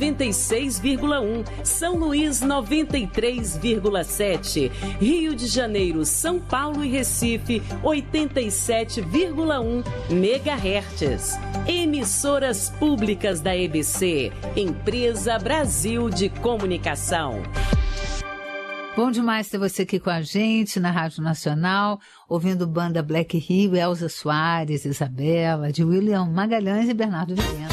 96,1, São Luís 93,7, Rio de Janeiro, São Paulo e Recife 87,1 MHz. Emissoras públicas da EBC, Empresa Brasil de Comunicação. Bom demais ter você aqui com a gente na Rádio Nacional, ouvindo banda Black Rio, Elza Soares, Isabela, de William Magalhães e Bernardo Vilhena.